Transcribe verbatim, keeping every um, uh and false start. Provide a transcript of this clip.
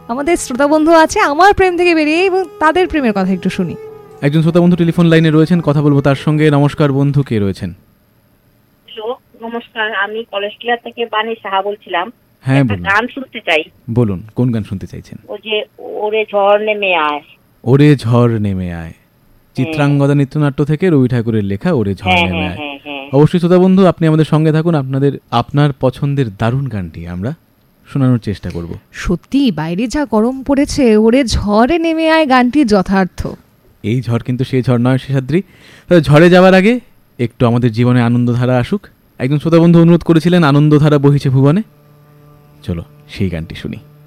আমাদের শ্রোতা বন্ধু আছে আমার প্রেম থেকে বেরিয়ে, এবং তাদের প্রেমের কথা একটু শুনি। একজন শ্রোতা বন্ধু টেলিফোন লাইনে রয়েছেন, কথা বলবো তার সঙ্গে। নমস্কার বন্ধু, কে রয়েছেন? হ্যালো, নমস্কার, আমি কলেজটিয়া থেকে বাণী সাহা বলছিলাম। হ্যাঁ, একটা গান শুনতে চাই। বলুন, কোন গান শুনতে চাইছেন? ও যে ওরে ঝড় নেমে আয়। ওরে ঝড় নেমে আয়, চিত্রাঙ্গদা নৃত্যনাট্য থেকে রবি ঠাকুরের লেখা ওরে ঝড় নেমে আয়। অবশ্যই শ্রোতা বন্ধু, আপনি আমাদের সঙ্গে থাকুন, আপনাদের আপনার পছন্দের দারুণ গানটি আমরা শোনানোর চেষ্টা করব। সত্যি বাইরে যা গরম পড়েছে, ওরে ঝড়ে নেমে আয় গানটি যথার্থ। এই ঝড় কিন্তু সেই ঝড় নয় শেষাদ্রি। তবে ঝড়ে যাওয়ার আগে একটু আমাদের জীবনে আনন্দধারা আসুক। একজন শ্রোতা বন্ধু অনুরোধ করেছিলেন আনন্দধারা বহিছে ভুবনে, চলো সেই গানটি শুনি।